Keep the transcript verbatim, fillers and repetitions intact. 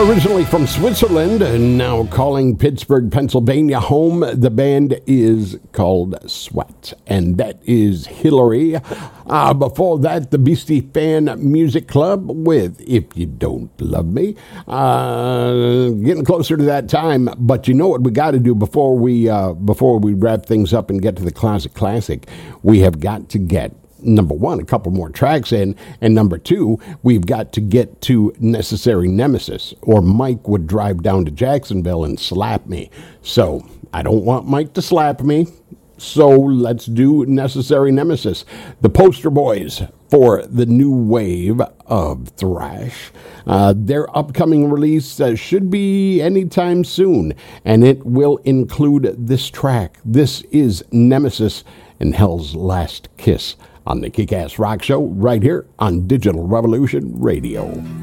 Originally from Switzerland and now calling Pittsburgh, Pennsylvania home, the band is called Sweat, and that is Hillary. Uh, before that, the Beastie Fan Music Club with If You Don't Love Me. Uh, getting closer to that time, but you know what we got to do before we uh, before we wrap things up and get to the Closet Classic? We have got to get, number one, a couple more tracks in, and number two, we've got to get to Necessary Nemesis, or Mike would drive down to Jacksonville and slap me. So I don't want Mike to slap me, so let's do Necessary Nemesis. The poster boys for the new wave of thrash. Uh, their upcoming release uh, should be anytime soon, and it will include this track. This is Nemesis and Hell's Last Kiss on the Kick-Ass Rock Show right here on Digital Revolution Radio.